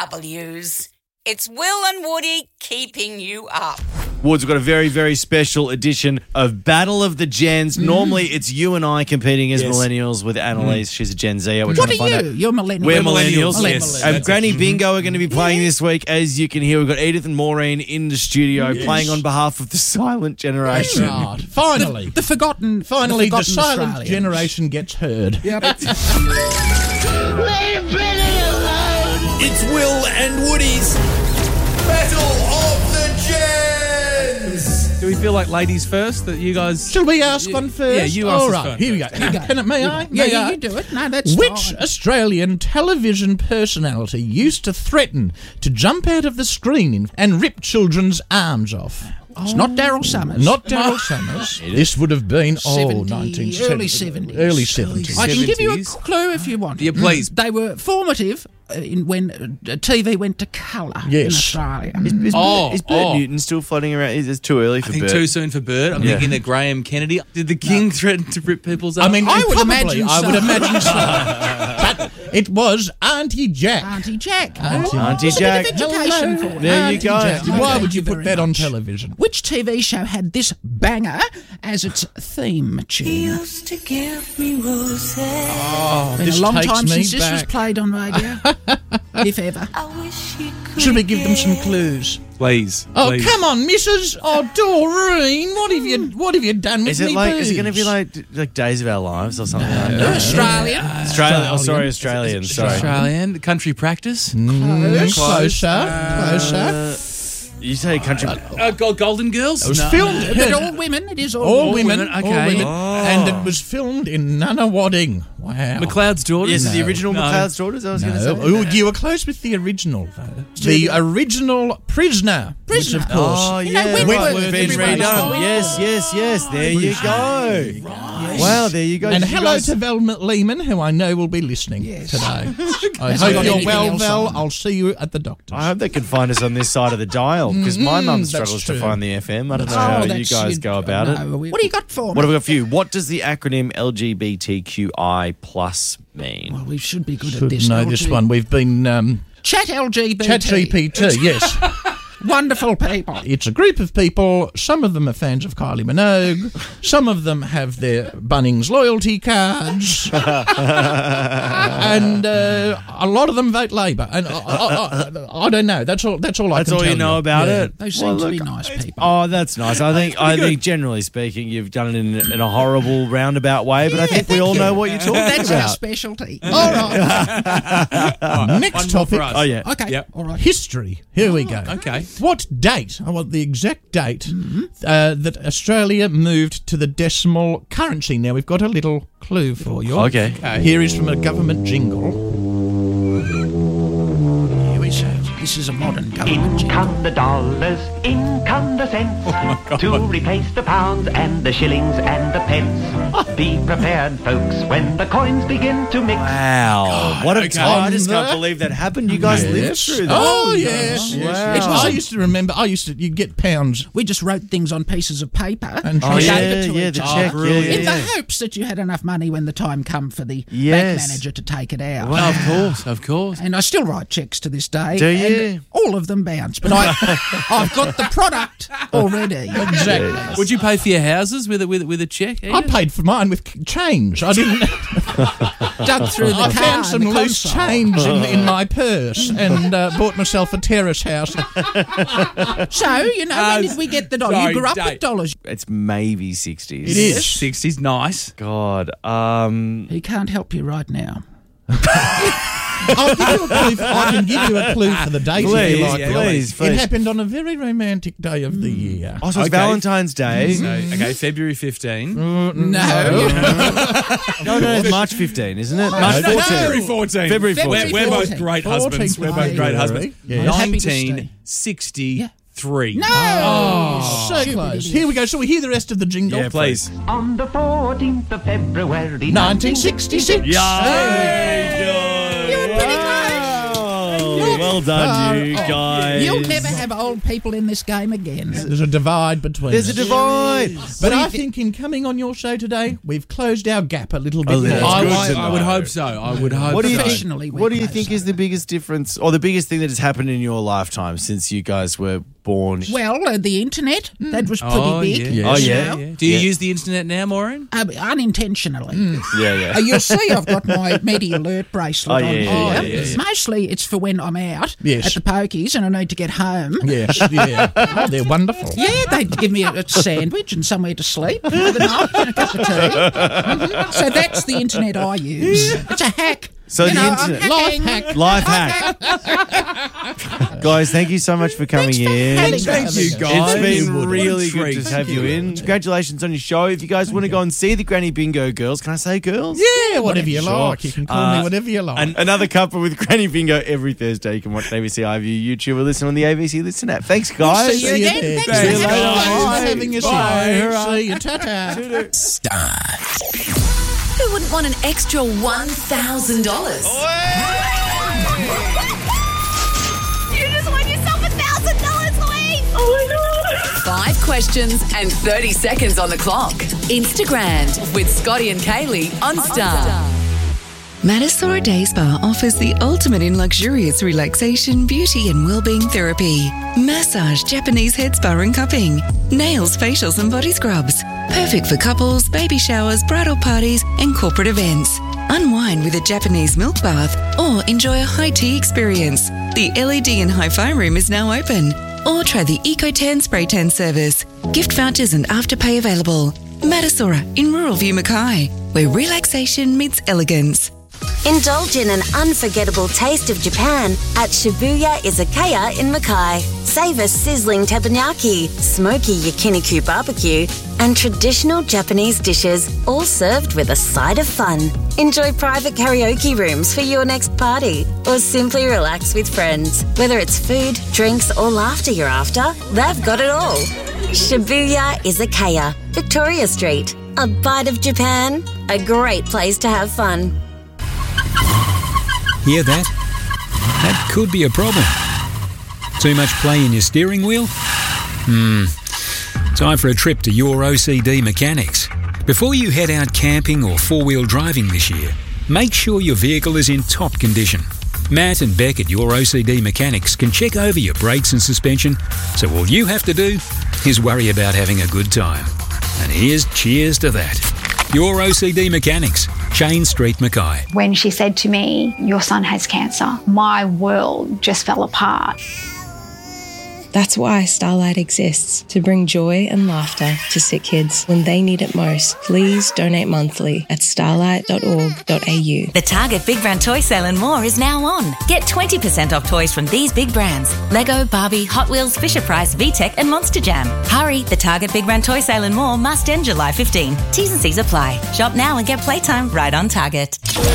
W's. It's Will and Woody keeping you up. Woods, we've got a very, very special edition of Battle of the Gens. Normally, it's you and I competing as millennials with Annalise. She's a Gen Z. What are you? You're millennials. We're millennials. Yes. Granny Bingo are going to be playing this week. As you can hear, we've got Edith and Maureen in the studio playing on behalf of the silent generation. God. Finally. The forgotten. Finally, the silent Australians. generation gets heard. Yep. It's Will and Woody's Battle of the Gens. Do we feel like ladies first? That you guys... Shall we ask one first? Yeah, you ask All us right, first. here we go. May I? Yeah, you do it. No, that's Which fine. Australian television personality used to threaten to jump out of the screen and rip children's arms off? It's not Daryl Summers. Not Daryl Summers. This would have been 70s, early 70s. Early 70s. I can give you a 70s. clue if you want. Yeah, please. They were formative when TV went to colour in Australia. Is Bert Newton still floating around? It's too early for I think Bert. too soon for Bert. I'm thinking of Graham Kennedy. Did the king threaten to rip people's arms? I mean, I would probably, imagine I so. would imagine so. But it was Auntie Jack. Auntie Jack. Auntie It's a Jack. bit of education for you. There you go. Jack. Why Thank would you very put that on much. television? Which TV show had this banger as its theme tune? Used to give me roses. Oh, Been this a long takes time me since this was back. played on radio, if ever. I wish you could. Should we give them some clues? Please. Oh, please. come on, Mrs. Oh, Doreen, what have you done with Is it me like? Is it going to be boobs? like Days of Our Lives or something like that? Australian. Australian. Oh, sorry, Australian. Sorry. Australian country practice. Closer. You say country. Golden Girls. It was No. filmed. But all women, it is All women, women, all okay. women. Oh. And it was filmed in Nunawading. Wow. McLeod's Daughters. Yes, the original No. McLeod's Daughters. I was going to say. Oh, you were close with the original, though. The original Prisoner. Which, of course. Oh, You know, yeah. Wentworth, Been everybody's redone. got Yes. There you go. Wow, there you go. And Did you hello guys- to Velma Lehman, who I know will be listening today. I hope got you're anything well, else Vel. on? I'll see you at the doctor's. I hope they can find us on this side of the dial because my mum struggles to true. find the FM. I don't know how you guys go about it. What do you got for me? What have we got for you? What does the acronym LGBTQI plus mean? Well, we should be good at Should this. know this one. We've been Chat LGBT. ChatGPT, yes. Wonderful people. It's a group of people. Some of them are fans of Kylie Minogue. Some of them have their Bunnings loyalty cards. And a lot of them vote Labor. And I don't know. That's all I That's can all tell you know about it. They seem to be nice people. Oh, that's nice. I think generally speaking, you've done it in a horrible roundabout way, but I think we all know what you're talking That's our about. specialty. All right. Next topic. for us. Oh yeah. Okay. Yep. All right. History. Here we go. Okay. What date? I want the exact date that Australia moved to the decimal currency. Now, we've got a little clue for you. Okay. Here is from a government jingle. Here we go. This is a modern government In jingle. come the dollars, in come the cents, to replace the pounds and the shillings and the pence. Be prepared, folks, when the coins begin to mix. Wow. What a time. I just On can't the- believe that happened. You guys lived through that. Oh, yes. Wow. It was, I used to remember, you'd get pounds. We just wrote things on pieces of paper And Oh, gave yeah, it to yeah, each the other. check. In Yeah. the hopes that you had enough money when the time come for the Yes. bank manager to take it out. Of course. And I still write checks to this day. Do you? And all of them bounce. But I've got the product already. Exactly. Would you pay for your houses with a check? I paid for mine with change. I didn't. Dug through the I car found some and the loose console. change in my purse and bought myself a terrace house. So, when did we get the dollar? sorry, You grew up Dave. with dollars. It's maybe 60s. It is. 60s, nice. God. He can't help you right now. I'll give you a clue. I can give you a clue for the date if you Please, like. please, It please. happened on a very romantic day of the year. Oh, so it's Okay. Valentine's Day. So, okay, February 15. No. No, it's March 15, isn't it? March no, 14. February 14. February We're, 14. we're both 14. great husbands. We're both great husbands. Yeah. Happy to stay. 1963. No. So close. Here we go. Shall we hear the rest of the jingle? Yeah, Please. On the 14th of February 1966. Yeah. You were pretty close. Well Well done, you guys. You'll never have old people in this game again. There's a divide between There's a us. divide. But I think in coming on your show today, we've closed our gap a little bit. little. more. I would hope so. I would hope What do you so. Professionally, think? What do you we've think closed is the biggest difference, or the biggest thing that has happened in your lifetime since you guys were born? Well, the internet, that was pretty Oh, big. yeah. you Oh, yeah. know. Do you use the internet now, Maureen? Unintentionally. Yeah. You'll see I've got my Medi Alert bracelet Oh, on yeah, here. yeah. Mostly it's for when I'm out Yes. at the pokies and I need to get home. Yes, yeah. Oh, they're wonderful. Yeah, they give me a sandwich and somewhere to sleep for the night and a cup of tea. So that's the internet I use. It's a hack. So You the know, internet- I'm Life hacking. hack. Life hack. Guys, thank you so much for coming in. having Thank us. you, guys. It's been What a really treat. good to have you in. Congratulations on your show. If you guys want to go and see the Granny Bingo girls, can I say girls? Yeah, whatever you Sure. like. You can call me whatever you like. And another couple with Granny Bingo every Thursday. You can watch ABC iView, YouTube, or listen on the ABC Listen app. Thanks, guys. See you again. there. Thanks See you for later. having us. Bye. Thanks for having us Bye. here. Hurrah. See you. Ta-ta. Start. Who wouldn't want an extra $1,000? You just won yourself $1,000, Louise! Oh my God! 5 questions and 30 seconds on the clock. Instagram with Scotty and Kaylee on Star. Matasora Day Spa offers the ultimate in luxurious relaxation, beauty and well-being therapy. Massage, Japanese head spa and cupping. Nails, facials and body scrubs. Perfect for couples, baby showers, bridal parties and corporate events. Unwind with a Japanese milk bath or enjoy a high tea experience. The LED and hi-fi room is now open. Or try the EcoTan spray tan service. Gift vouchers and afterpay available. Matasora in Rural View, Mackay, where relaxation meets elegance. Indulge in an unforgettable taste of Japan at Shibuya Izakaya in Mackay. Savor sizzling teppanyaki, smoky yakiniku barbecue, and traditional Japanese dishes, all served with a side of fun. Enjoy private karaoke rooms for your next party, or simply relax with friends. Whether it's food, drinks, or laughter you're after, they've got it all. Shibuya Izakaya, Victoria Street. A bite of Japan, a great place to have fun. Hear that? That could be a problem. Too much play in your steering wheel? Time for a trip to your OCD Mechanics. Before you head out camping or four-wheel driving this year, make sure your vehicle is in top condition. Matt and Beck at Your OCD Mechanics can check over your brakes and suspension, so all you have to do is worry about having a good time. And here's cheers to that. Your OCD Mechanics, Chain Street, Mackay. When she said to me, "Your son has cancer," my world just fell apart. That's why Starlight exists, to bring joy and laughter to sick kids when they need it most. Please donate monthly at starlight.org.au. The Target Big Brand Toy Sale and More is now on. Get 20% off toys from these big brands: Lego, Barbie, Hot Wheels, Fisher-Price, VTech and Monster Jam. Hurry, the Target Big Brand Toy Sale and More must end July 15. T's and C's apply. Shop now and get playtime right on Target.